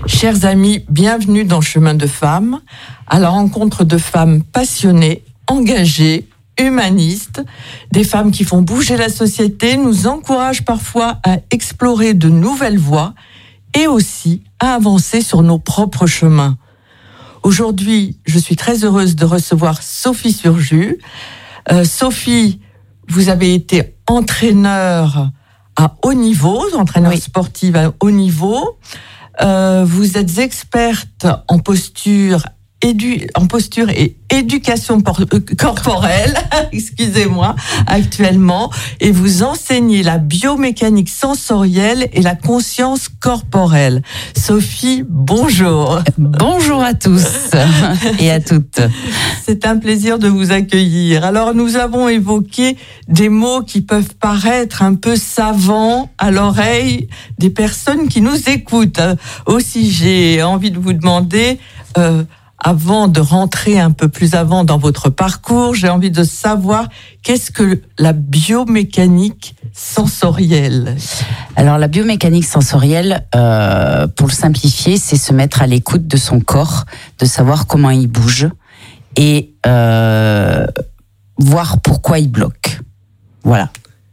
Chers amis, bienvenue dans Chemin de Femmes, à la rencontre de femmes passionnées, engagées, humanistes, des femmes qui font bouger la société, nous encouragent parfois à explorer de nouvelles voies et aussi à avancer sur nos propres chemins. Aujourd'hui, je suis très heureuse de recevoir Sophie Surjus. Sophie, vous avez été entraîneur à haut niveau, entraîneur sportive à haut niveau. Vous êtes experte en posture et éducation corporelle, excusez-moi, actuellement, et vous enseignez la biomécanique sensorielle et la conscience corporelle. Sophie, bonjour. Bonjour à tous et à toutes. C'est un plaisir de vous accueillir. Alors, nous avons évoqué des mots qui peuvent paraître un peu savants à l'oreille des personnes qui nous écoutent. Aussi, j'ai envie de vous demander, avant de rentrer un peu plus avant dans votre parcours, j'ai envie de savoir qu'est-ce que la biomécanique sensorielle ? Alors la biomécanique sensorielle, pour le simplifier, c'est se mettre à l'écoute de son corps, de savoir comment il bouge et voir pourquoi il bloque. Voilà.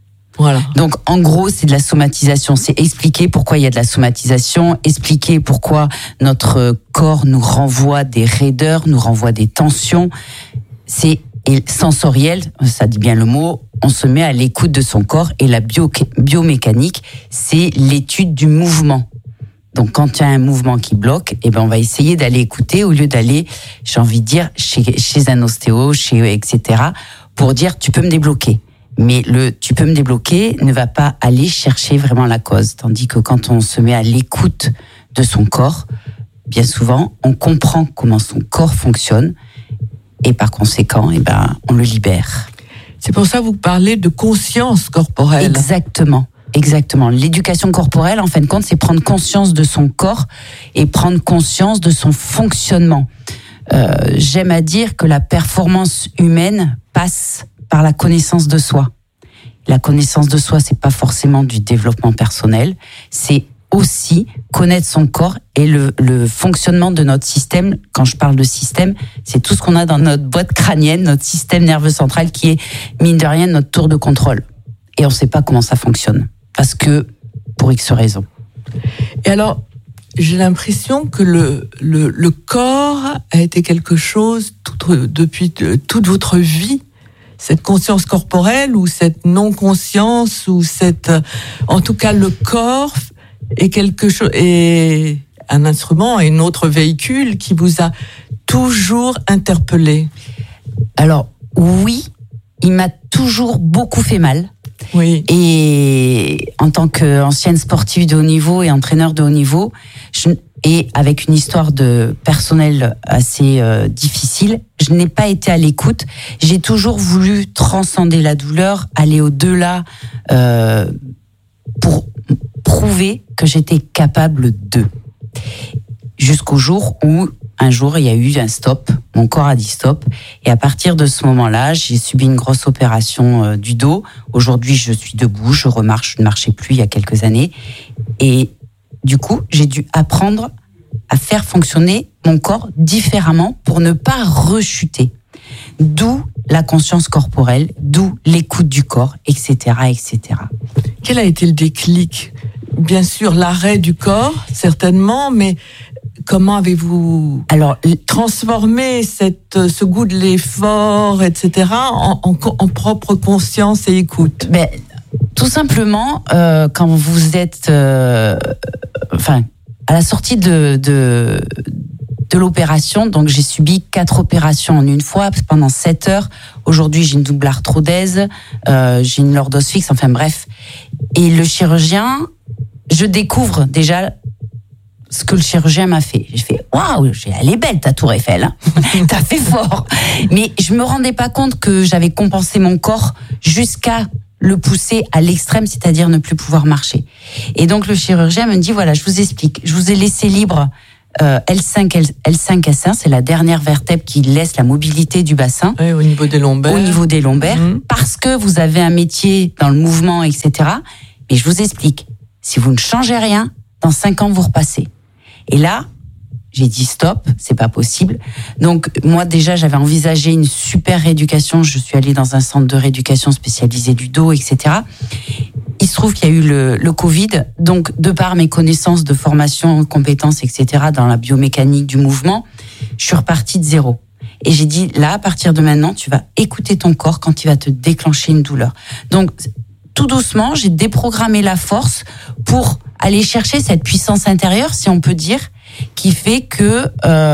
Donc en gros, c'est de la somatisation, c'est expliquer pourquoi il y a de la somatisation, expliquer pourquoi notre corps nous renvoie des raideurs, nous renvoie des tensions. C'est sensoriel, ça dit bien le mot, on se met à l'écoute de son corps et la biomécanique, c'est l'étude du mouvement. Donc quand il y a un mouvement qui bloque, on va essayer d'aller écouter au lieu d'aller, j'ai envie de dire, chez un ostéo, etc., pour dire tu peux me débloquer. Mais tu peux me débloquer ne va pas aller chercher vraiment la cause. Tandis que quand on se met à l'écoute de son corps, bien souvent, on comprend comment son corps fonctionne et par conséquent, on le libère. C'est pour ça que vous parlez de conscience corporelle. Exactement. L'éducation corporelle, en fin de compte, c'est prendre conscience de son corps et prendre conscience de son fonctionnement. J'aime à dire que la performance humaine passe par la connaissance de soi. La connaissance de soi, c'est pas forcément du développement personnel, c'est aussi connaître son corps et le fonctionnement de notre système. Quand je parle de système, c'est tout ce qu'on a dans notre boîte crânienne, notre système nerveux central qui est, mine de rien, notre tour de contrôle. Et on sait pas comment ça fonctionne. Parce que, pour X raisons. Et alors, j'ai l'impression que le corps a été quelque chose depuis toute votre vie. Cette conscience corporelle ou cette non-conscience ou en tout cas le corps est quelque chose, est un instrument et un autre véhicule qui vous a toujours interpellé. Alors oui, il m'a toujours beaucoup fait mal. Oui. Et en tant qu'ancienne sportive de haut niveau et entraîneur de haut niveau, et avec une histoire de personnel assez difficile, je n'ai pas été à l'écoute. J'ai toujours voulu transcender la douleur, aller au-delà pour prouver que j'étais capable de. Jusqu'au jour où, un jour, il y a eu un stop. Mon corps a dit stop. Et à partir de ce moment-là, j'ai subi une grosse opération du dos. Aujourd'hui, je suis debout, je remarche, je ne marchais plus il y a quelques années. Et du coup, j'ai dû apprendre à faire fonctionner mon corps différemment pour ne pas rechuter. D'où la conscience corporelle, d'où l'écoute du corps, etc., etc. Quel a été le déclic ? Bien sûr, l'arrêt du corps, certainement, mais comment avez-vous transformé ce goût de l'effort, etc., en propre conscience et écoute ? Tout simplement, quand vous êtes, à la sortie de l'opération, donc j'ai subi 4 opérations en une fois pendant 7 heures. Aujourd'hui, j'ai une double arthrodèse, j'ai une lordose fixe, enfin bref. Et le chirurgien, je découvre déjà ce que le chirurgien m'a fait. J'ai fait waouh, elle est belle ta tour Eiffel, hein. T'as fait fort. Mais je me rendais pas compte que j'avais compensé mon corps jusqu'à le pousser à l'extrême, c'est-à-dire ne plus pouvoir marcher. Et donc le chirurgien me dit voilà, je vous explique, je vous ai laissé libre L5, S1, c'est la dernière vertèbre qui laisse la mobilité du bassin. Oui, au niveau des lombaires. Au niveau des lombaires, parce que vous avez un métier dans le mouvement, etc. Mais je vous explique, si vous ne changez rien, dans 5 ans, vous repassez. Et là, j'ai dit stop, c'est pas possible. Donc moi déjà j'avais envisagé une super rééducation. Je suis allée dans un centre de rééducation spécialisé du dos, etc. Il se trouve qu'il y a eu le Covid. Donc de par mes connaissances de formation, compétences, etc. dans la biomécanique du mouvement, je suis repartie de zéro. Et j'ai dit là, à partir de maintenant, tu vas écouter ton corps quand il va te déclencher une douleur. Donc tout doucement, j'ai déprogrammé la force pour aller chercher cette puissance intérieure, si on peut dire, qui fait que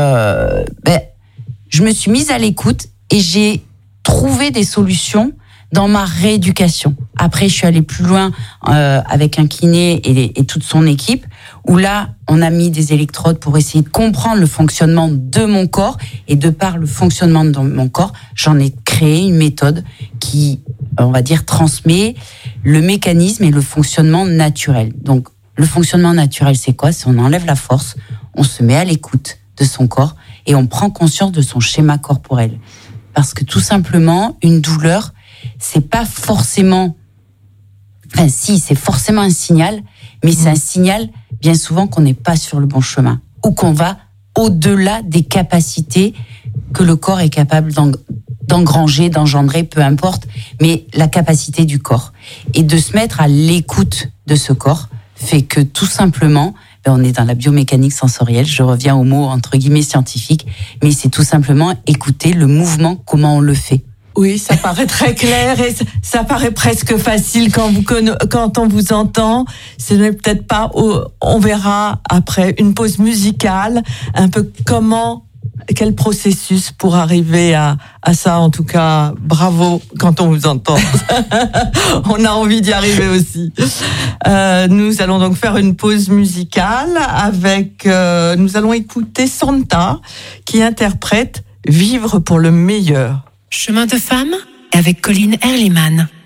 je me suis mise à l'écoute et j'ai trouvé des solutions dans ma rééducation. Après, je suis allée plus loin avec un kiné et toute son équipe, où là, on a mis des électrodes pour essayer de comprendre le fonctionnement de mon corps, et de par le fonctionnement de mon corps, j'en ai créé une méthode qui, on va dire, transmet le mécanisme et le fonctionnement naturel. Donc, le fonctionnement naturel, c'est quoi ? C'est on enlève la force, on se met à l'écoute de son corps et on prend conscience de son schéma corporel. Parce que tout simplement, une douleur, c'est pas forcément... Enfin, si, c'est forcément un signal, mais c'est un signal, bien souvent, qu'on n'est pas sur le bon chemin. Ou qu'on va au-delà des capacités que le corps est capable d'engranger, d'engendrer, peu importe, mais la capacité du corps. Et de se mettre à l'écoute de ce corps fait que, tout simplement, on est dans la biomécanique sensorielle, je reviens au mot entre guillemets scientifique, mais c'est tout simplement écouter le mouvement, comment on le fait. Oui, ça paraît très clair et ça paraît presque facile quand on vous entend. Ce n'est peut-être pas, on verra après une pause musicale, un peu quel processus pour arriver à ça. En tout cas, bravo quand on vous entend. On a envie d'y arriver aussi. Nous allons donc faire une pause musicale nous allons écouter Santa qui interprète Vivre pour le meilleur. Chemin de femme avec Colline Erliman.